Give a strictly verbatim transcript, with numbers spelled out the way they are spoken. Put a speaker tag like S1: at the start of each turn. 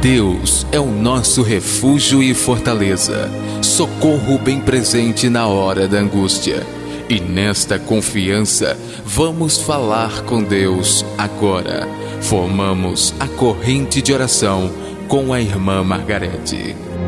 S1: Deus é o nosso refúgio e fortaleza, socorro bem presente na hora da angústia. E nesta confiança, vamos falar com Deus agora. Formamos a corrente de oração com a irmã Margarete.